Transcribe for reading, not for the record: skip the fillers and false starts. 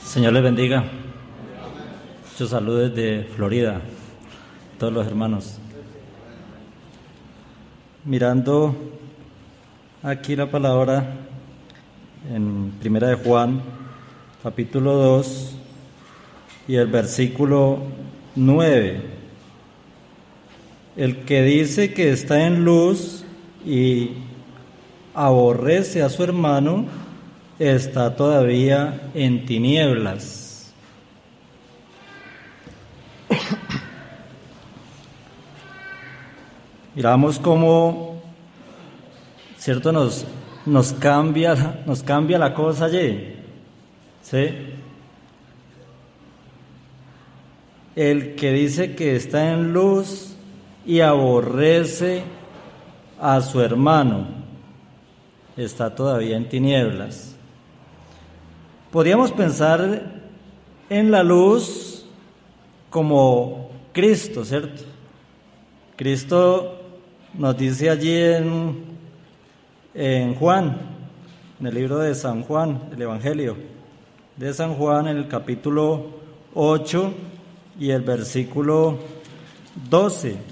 Señor les bendiga. Muchos saludos desde Florida, todos los hermanos. Mirando aquí la palabra en Primera de Juan, capítulo 2 y el versículo 9. El que dice que está en luz y aborrece a su hermano, está todavía en tinieblas. Miramos cómo, cierto, nos cambia la cosa allí, ¿sí? El que dice que está en luz y aborrece a su hermano, está todavía en tinieblas. Podríamos pensar en la luz como Cristo, ¿cierto? Cristo nos dice allí en Juan, en el libro de San Juan, el Evangelio de San Juan, en el capítulo 8 y el versículo 12.